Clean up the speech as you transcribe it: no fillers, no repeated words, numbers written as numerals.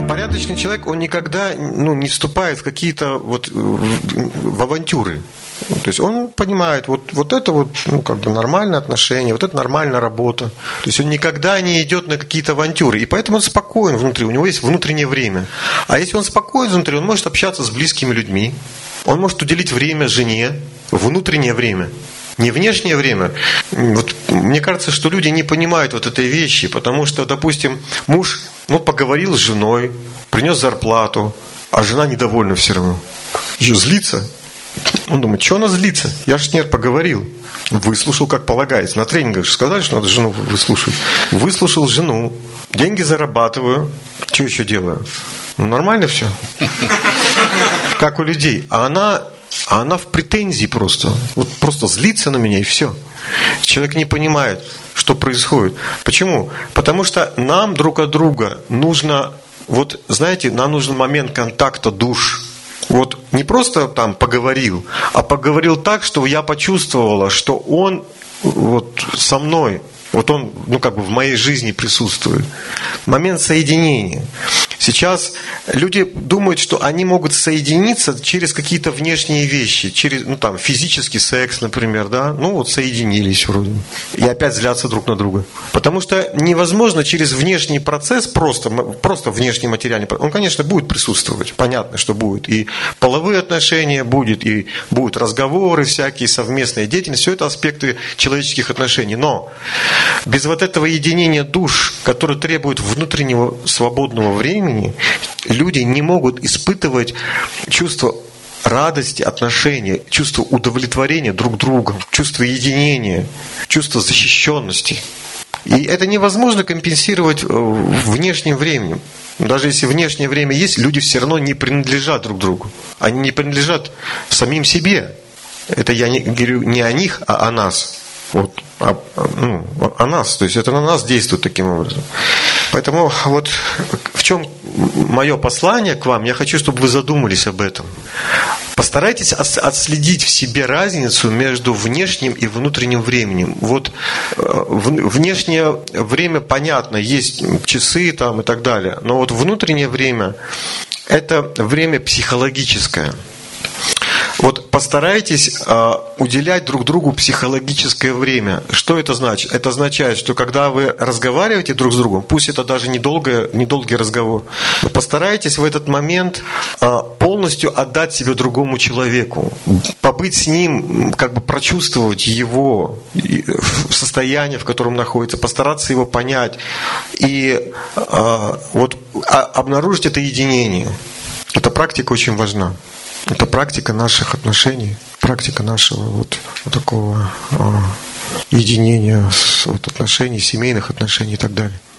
Порядочный человек, он никогда не вступает в какие-то в авантюры. То есть он понимает, вот это нормальные отношения, вот это нормальная работа. То есть он никогда не идет на какие-то авантюры. И поэтому он спокоен внутри, у него есть внутреннее время. А если он спокоен внутри, он может общаться с близкими людьми, он может уделить время жене, внутреннее время. Не внешнее время. Мне кажется, что люди не понимают этой вещи, потому что, допустим, муж поговорил с женой, принес зарплату, а жена недовольна все равно. Еще злится. Он думает, что она злится? Я же с ней поговорил. Выслушал, как полагается. На тренингах же сказали, что надо жену выслушать. Выслушал жену. Деньги зарабатываю. Что еще делаю? Нормально все. Как у людей. А она в претензии просто. Просто злится на меня и все. Человек не понимает, что происходит. Почему? Потому что нам друг от друга нужно, нам нужен момент контакта душ. Не просто поговорил, а поговорил так, что я почувствовала, что он со мной. Он в моей жизни присутствует. Момент соединения. Сейчас люди думают, что они могут соединиться через какие-то внешние вещи, через физический секс, например, да, соединились вроде, и опять злятся друг на друга. Потому что невозможно через внешний процесс, просто внешний материальный процесс, он, конечно, будет присутствовать, понятно, что будет, и половые отношения будет, и будут разговоры всякие, совместная деятельность, все это аспекты человеческих отношений, но без этого единения душ, которое требует внутреннего свободного времени, люди не могут испытывать чувство радости, отношения, чувство удовлетворения друг другом, чувство единения, чувство защищенности. И это невозможно компенсировать внешним временем. Даже если внешнее время есть, люди все равно не принадлежат друг другу. Они не принадлежат самим себе. Это я говорю не о них, а о нас. О нас. То есть это на нас действует таким образом. Поэтому в чем мое послание к вам, я хочу, чтобы вы задумались об этом. Постарайтесь отследить в себе разницу между внешним и внутренним временем. Внешнее время, понятно, есть часы и так далее. Но внутреннее время – это время психологическое. Постарайтесь уделять друг другу психологическое время. Что это значит? Это означает, что когда вы разговариваете друг с другом, пусть это даже недолгий разговор, постарайтесь в этот момент полностью отдать себя другому человеку, побыть с ним, прочувствовать его состояние, в котором находится, постараться его понять и обнаружить это единение. Эта практика очень важна. Это практика наших отношений, практика нашего такого единения, отношений, семейных отношений и так далее.